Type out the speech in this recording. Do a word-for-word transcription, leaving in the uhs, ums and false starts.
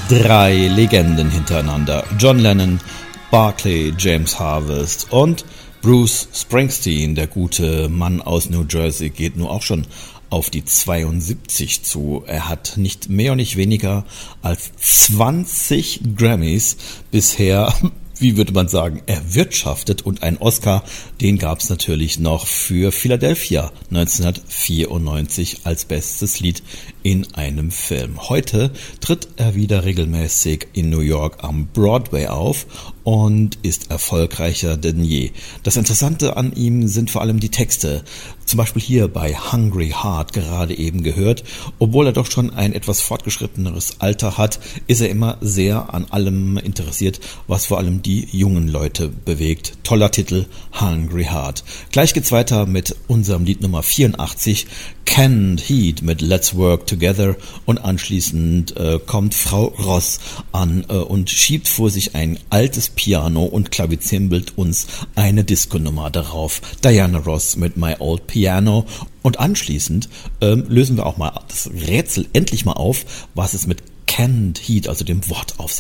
Drei Legenden hintereinander. John Lennon, Barclay James Harvest und Bruce Springsteen, der gute Mann aus New Jersey, geht nur auch schon auf die zweiundsiebzig zu. Er hat nicht mehr und nicht weniger als zwanzig Grammys bisher, wie würde man sagen, erwirtschaftet, und ein Oscar, den gab es natürlich noch für Philadelphia neunzehnhundertvierundneunzig als bestes Lied in einem Film. Heute tritt er wieder regelmäßig in New York am Broadway auf und ist erfolgreicher denn je. Das Interessante an ihm sind vor allem die Texte. Zum Beispiel hier bei Hungry Heart, gerade eben gehört. Obwohl er doch schon ein etwas fortgeschritteneres Alter hat, ist er immer sehr an allem interessiert, was vor allem die jungen Leute bewegt. Toller Titel, Hungry Heart. Gleich geht's weiter mit unserem Lied Nummer vierundachtzig, Canned Heat mit Let's Work Together, und anschließend äh, kommt Frau Ross an äh, und schiebt vor sich ein altes Piano und klavizimbelt uns eine Disco-Nummer darauf. Diana Ross mit My Old Piano. Und anschließend ähm, lösen wir auch mal das Rätsel endlich mal auf, was es mit Canned Heat, also dem Wort, auf sich